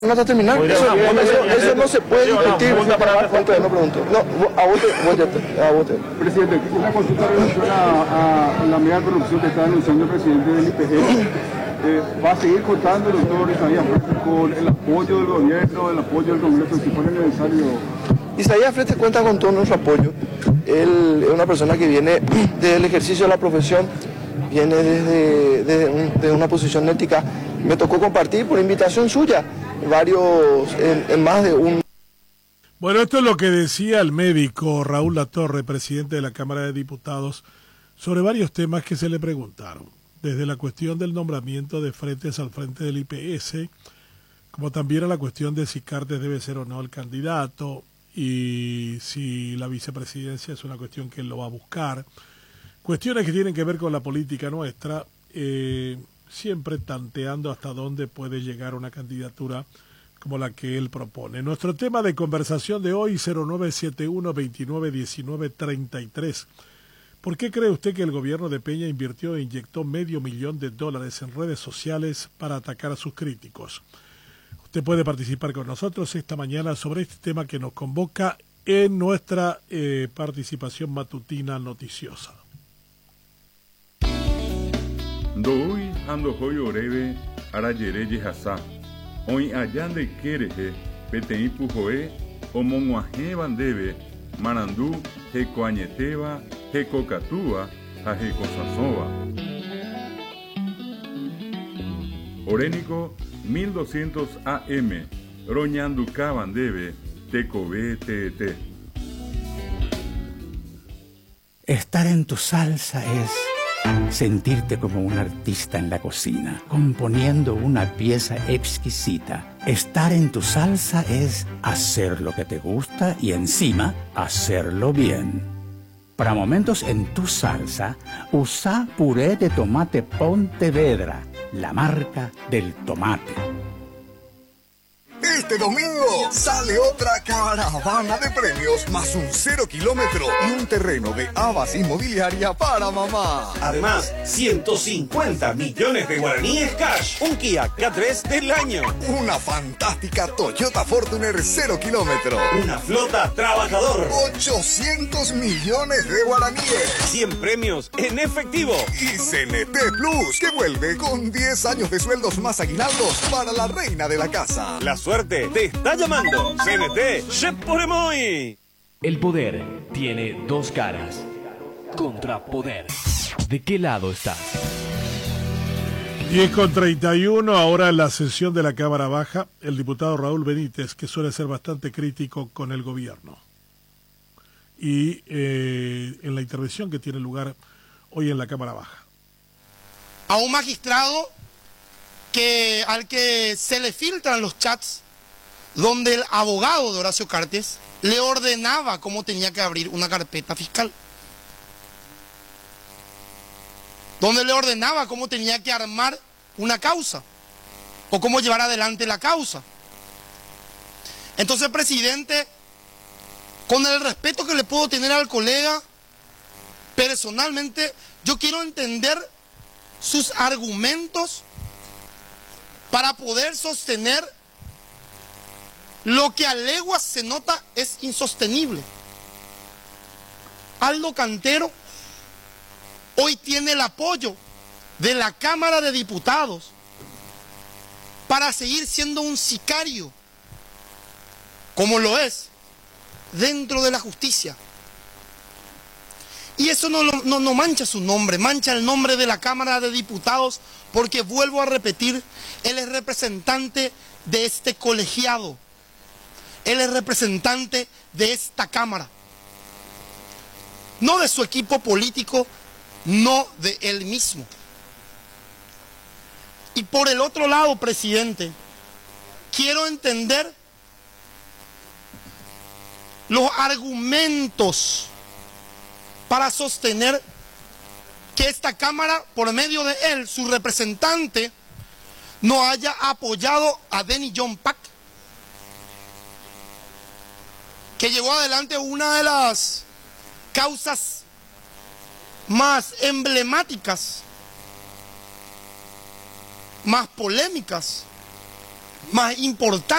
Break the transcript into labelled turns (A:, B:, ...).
A: No está terminando. Eso no se puede discutir. No pregunto. No, a vos te.
B: Presidente, una consulta en relación a la mega corrupción que está denunciando el presidente del IPE. ¿Va a seguir contando el doctor Isaías Frete con el apoyo del gobierno, el apoyo del Congreso, si fuera necesario?
A: Isaías Frete cuenta con todo nuestro apoyo. Él es una persona que viene del ejercicio de la profesión, viene desde una posición ética. Me tocó compartir por invitación suya en más de un...
C: Bueno, esto es lo que decía el médico Raúl Latorre, presidente de la Cámara de Diputados, sobre varios temas que se le preguntaron, desde la cuestión del nombramiento de Fretes al frente del IPS, como también a la cuestión de si Cartes debe ser o no el candidato, y si la vicepresidencia es una cuestión que él lo va a buscar, cuestiones que tienen que ver con la política nuestra, siempre tanteando hasta dónde puede llegar una candidatura como la que él propone. Nuestro tema de conversación de hoy, 0971-291933. ¿Por qué cree usted que el gobierno de Peña invirtió e inyectó $500,000 en redes sociales para atacar a sus críticos? Usted puede participar con nosotros esta mañana sobre este tema que nos convoca en nuestra participación matutina noticiosa.
D: Ndoi ando hoy oreve arayere yehasa. Hoy allande kereje petei pujoe omonguaje bandebe marandú hekoañeteva hekokatúa ha hekosasova. Orénico 1200 AM roñanduka bandebe tecobe tete.
E: Estar en tu salsa es sentirte como un artista en la cocina, componiendo una pieza exquisita. Estar en tu salsa es hacer lo que te gusta y encima hacerlo bien. Para momentos en tu salsa, usa puré de tomate Pontevedra, la marca del tomate.
F: Este domingo sale otra caravana de premios más un 0 kilómetro y un terreno de Havas Inmobiliaria para mamá.
G: Además, 150 millones de guaraníes cash. Un Kia K3 del año.
F: Una fantástica Toyota Fortuner 0 kilómetro.
G: Una flota trabajador.
F: 800 millones de guaraníes.
G: 100 premios en efectivo.
F: Y CNT Plus, que vuelve con 10 años de sueldos más aguinaldos para la reina de la casa.
G: La suerte te está llamando. CNT, Sheporemoy.
H: El poder tiene dos caras. Contrapoder. ¿De qué lado estás?
C: 10:31, ahora en la sesión de la Cámara Baja, el diputado Raúl Benítez, que suele ser bastante crítico con el gobierno. Y en la intervención que tiene lugar hoy en la Cámara Baja.
I: A un magistrado al que se le filtran los chats donde el abogado de Horacio Cartes le ordenaba cómo tenía que abrir una carpeta fiscal, donde le ordenaba cómo tenía que armar una causa o cómo llevar adelante la causa. Entonces, presidente, con el respeto que le puedo tener al colega, personalmente yo quiero entender sus argumentos para poder sostener lo que a leguas se nota es insostenible. Aldo Cantero hoy tiene el apoyo de la Cámara de Diputados para seguir siendo un sicario, como lo es, dentro de la justicia. Y eso no mancha su nombre, mancha el nombre de la Cámara de Diputados, porque vuelvo a repetir, él es representante de este colegiado, él es representante de esta Cámara, no de su equipo político, no de él mismo. Y por el otro lado, presidente, quiero entender los argumentos para sostener que esta Cámara, por medio de él, su representante, no haya apoyado a Denny John Pack, que llevó adelante una de las causas más emblemáticas, más polémicas más importante